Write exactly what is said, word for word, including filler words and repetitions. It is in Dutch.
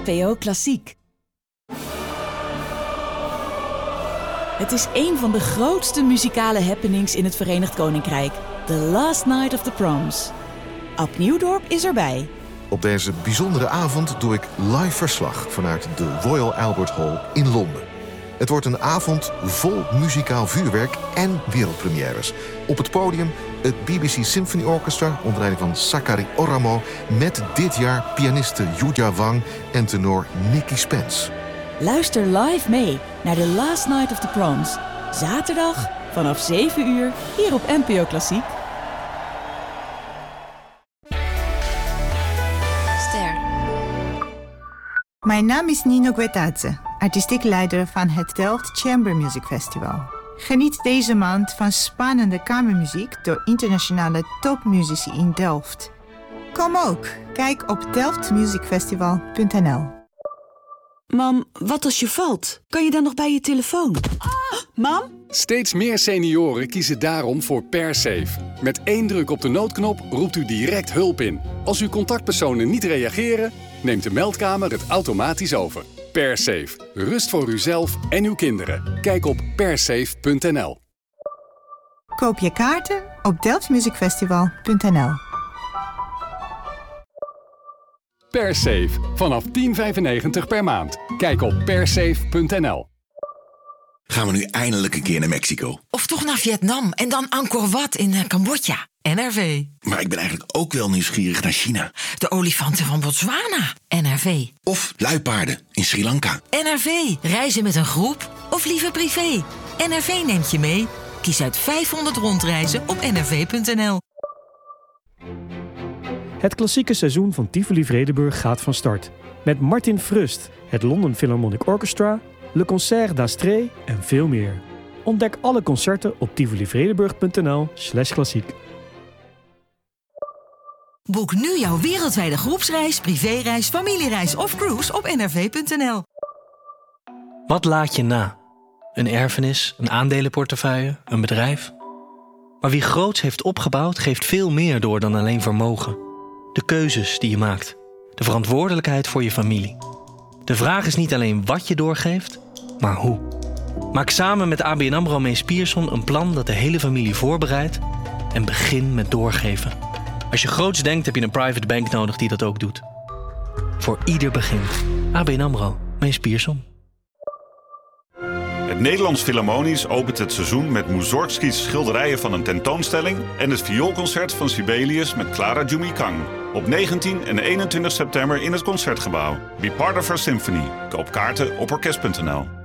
N P O Klassiek. Het is een van de grootste muzikale happenings in het Verenigd Koninkrijk. The Last Night of the Proms. Ab Nieuwdorp is erbij. Op deze bijzondere avond doe ik live verslag vanuit de Royal Albert Hall in Londen. Het wordt een avond vol muzikaal vuurwerk en wereldpremières. Op het podium het B B C Symphony Orchestra onder leiding van Sakari Oramo, met dit jaar pianiste Yuja Wang en tenor Nicky Spence. Luister live mee naar The Last Night of the Proms. Zaterdag vanaf zeven uur hier op N P O Klassiek. Ster. Mijn naam is Nino Guetadze, artistiek leider van het Delft Chamber Music Festival. Geniet deze maand van spannende kamermuziek door internationale topmuzici in Delft. Kom ook, kijk op delft music festival punt n l. Mam, wat als je valt? Kan je dan nog bij je telefoon? Ah, mam? Steeds meer senioren kiezen daarom voor PerSafe. Met één druk op de noodknop roept u direct hulp in. Als uw contactpersonen niet reageren, neemt de meldkamer het automatisch over. PerSafe. Rust voor uzelf en uw kinderen. Kijk op persafe punt n l. Koop je kaarten op delft music festival punt n l. PerSafe. Vanaf tien vijfennegentig per maand. Kijk op persafe punt n l. Gaan we nu eindelijk een keer naar Mexico? Of toch naar Vietnam en dan Angkor Wat in uh, Cambodja. N R V. Maar ik ben eigenlijk ook wel nieuwsgierig naar China. De olifanten van Botswana. N R V. Of luipaarden in Sri Lanka. N R V. Reizen met een groep of liever privé. N R V neemt je mee. Kies uit vijfhonderd rondreizen op n r v punt n l. Het klassieke seizoen van Tivoli Vredenburg gaat van start. Met Martin Frust, het London Philharmonic Orchestra, Le Concert d'Astrée en veel meer. Ontdek alle concerten op tivolivredenburg punt n l slash klassiek. Boek nu jouw wereldwijde groepsreis, privéreis, familiereis of cruise op n r v punt n l. Wat laat je na? Een erfenis, een aandelenportefeuille, een bedrijf? Maar wie groots heeft opgebouwd, geeft veel meer door dan alleen vermogen. De keuzes die je maakt. De verantwoordelijkheid voor je familie. De vraag is niet alleen wat je doorgeeft, maar hoe. Maak samen met A B N AMRO Mees Pierson een plan dat de hele familie voorbereidt en begin met doorgeven. Als je groots denkt, heb je een private bank nodig die dat ook doet. Voor ieder begin. A B N AMRO Mees Pierson. Het Nederlands Philharmonisch opent het seizoen met Mussorgskys schilderijen van een tentoonstelling en het vioolconcert van Sibelius met Clara Jumikang. Op negentien en eenentwintig september in het Concertgebouw. Be part of our symphony. Koop kaarten op orkest punt n l.